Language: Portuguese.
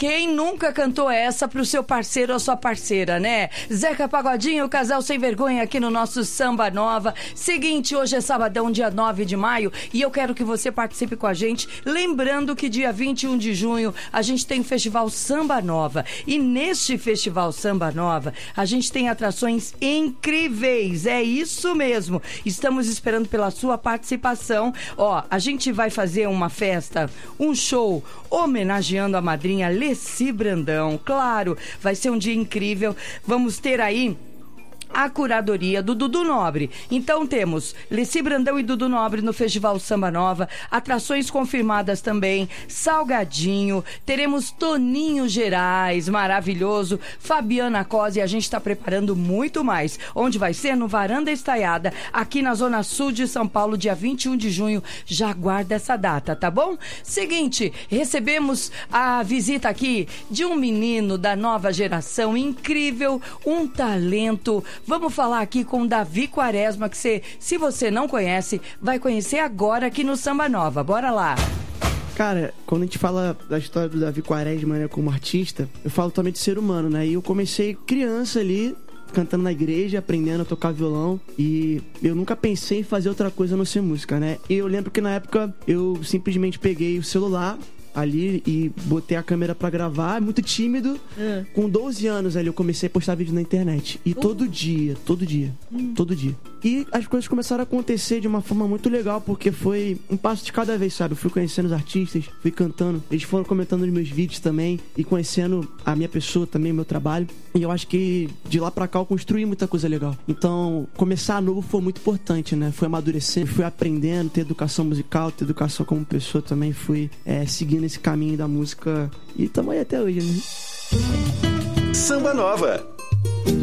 Quem nunca cantou essa pro seu parceiro ou sua parceira, né? Zeca Pagodinho, o casal sem vergonha aqui no nosso Samba Nova. Seguinte, hoje é sabadão, dia 9 de maio, e eu quero que você participe com a gente. Lembrando que dia 21 de junho a gente tem o Festival Samba Nova. E neste Festival Samba Nova, a gente tem atrações incríveis. É isso mesmo. Estamos esperando pela sua participação. Ó, a gente vai fazer uma festa, um show homenageando a madrinha Leci Brandão. Claro, vai ser um dia incrível. Vamos ter aí a curadoria do Dudu Nobre. Então temos Leci Brandão e Dudu Nobre no Festival Samba Nova, atrações confirmadas também, Salgadinho, teremos Toninho Gerais, maravilhoso, Fabiana Cosa, e a gente está preparando muito mais. Onde vai ser? No Varanda Estaiada, aqui na Zona Sul de São Paulo, dia 21 de junho. Já aguarda essa data, tá bom? Seguinte, recebemos a visita aqui de um menino da nova geração, incrível, um talento. Vamos falar aqui com o Davi Quaresma, que se você não conhece, vai conhecer agora aqui no Samba Nova. Bora lá! Cara, quando a gente fala da história do Davi Quaresma, né, como artista, eu falo também de ser humano, né? E eu comecei criança ali, cantando na igreja, aprendendo a tocar violão, e eu nunca pensei em fazer outra coisa a não ser música, né? E eu lembro que na época eu simplesmente peguei o celular ali e botei a câmera pra gravar, muito tímido. Com 12 anos ali eu comecei a postar vídeo na internet. E todo dia. E as coisas começaram a acontecer de uma forma muito legal, porque foi um passo de cada vez, sabe? Eu fui conhecendo os artistas, fui cantando, eles foram comentando os meus vídeos também e conhecendo a minha pessoa também, o meu trabalho. E eu acho que de lá pra cá eu construí muita coisa legal. Então, começar novo foi muito importante, né? Fui amadurecendo, fui aprendendo, ter educação musical, ter educação como pessoa também, fui seguindo esse caminho da música e tamo aí até hoje, né? Samba Nova.